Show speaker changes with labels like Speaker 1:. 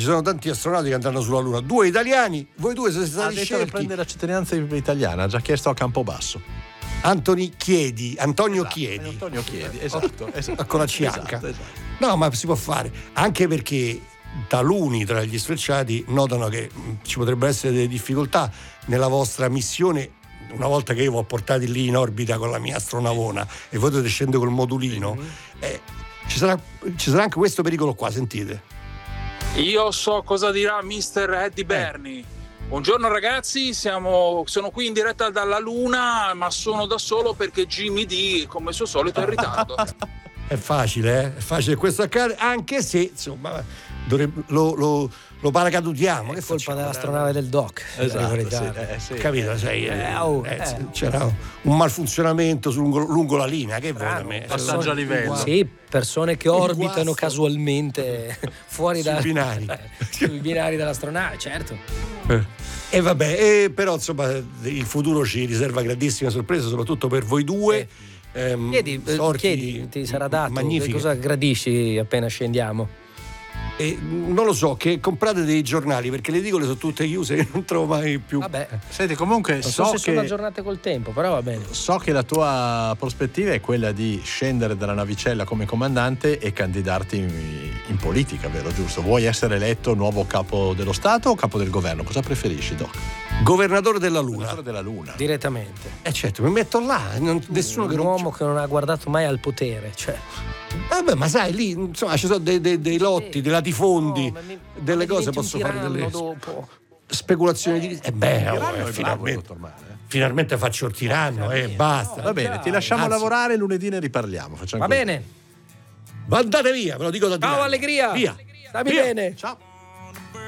Speaker 1: sono tanti astronauti che andranno sulla Luna, 2 italiani, voi 2 siete stati
Speaker 2: detto che
Speaker 1: scelti.
Speaker 2: prende la cittadinanza italiana, ha già chiesto a Campobasso.
Speaker 1: Antonio Chiedi,
Speaker 2: esatto.
Speaker 1: Con la CH.
Speaker 2: Esatto.
Speaker 1: No, ma si può fare, anche perché taluni tra gli sfrecciati notano che ci potrebbero essere delle difficoltà nella vostra missione. Una volta che io vi ho portati lì in orbita con la mia astronavona e voi dovete scendere col modulino, ci sarà anche questo pericolo qua, sentite.
Speaker 3: Io so cosa dirà Mr. Eddie Bernie. Buongiorno ragazzi, sono qui in diretta dalla Luna, ma sono da solo perché Jimmy D, come al suo solito, è in ritardo.
Speaker 1: È facile questo accade, anche se insomma lo paracadutiamo.
Speaker 4: È colpa dell'astronave del Doc.
Speaker 2: Esatto,
Speaker 1: capito? C'era un malfunzionamento lungo la linea. Che vuoi da me?
Speaker 2: Passaggio a livello.
Speaker 4: Sì, persone che orbitano casualmente fuori
Speaker 1: sui binari.
Speaker 4: Sui binari dell'astronave, certo.
Speaker 1: E vabbè, però insomma il futuro ci riserva grandissime sorprese, soprattutto per voi due.
Speaker 4: Chiedi, ti sarà dato.
Speaker 1: Magnifiche.
Speaker 4: Cosa gradisci appena scendiamo?
Speaker 1: Non lo so, che comprate dei giornali, perché le edicole sono tutte chiuse e non trovo mai più.
Speaker 4: Vabbè,
Speaker 2: senti, comunque
Speaker 4: non so se sono aggiornate col tempo, però va bene.
Speaker 2: So che la tua prospettiva è quella di scendere dalla navicella come comandante e candidarti in politica, vero, giusto? Vuoi essere eletto nuovo capo dello Stato o capo del governo? Cosa preferisci, Doc?
Speaker 1: Governatore della Luna.
Speaker 2: Governatore della Luna.
Speaker 4: Direttamente.
Speaker 1: Certo, mi metto là. Nessuno
Speaker 4: un uomo che non ha guardato mai al potere, cioè.
Speaker 1: Vabbè, ma sai, lì insomma ci sono dei lotti, dei latifondi, delle cose, posso fare delle
Speaker 4: dopo.
Speaker 1: speculazioni di finalmente faccio il tiranno e basta.
Speaker 2: Va bene, ti lasciamo lavorare, lunedì ne riparliamo.
Speaker 4: Va bene.
Speaker 1: Andate via, ve lo dico da
Speaker 4: Ciao, allegria.
Speaker 1: Via.
Speaker 4: Stammi bene.
Speaker 2: Ciao.